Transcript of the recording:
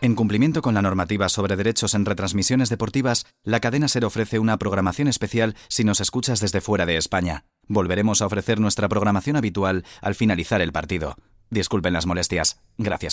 En cumplimiento con la normativa sobre derechos en retransmisiones deportivas, la cadena SER ofrece una programación especial si nos escuchas desde fuera de España. Volveremos a ofrecer nuestra programación habitual al finalizar el partido. Disculpen las molestias. Gracias.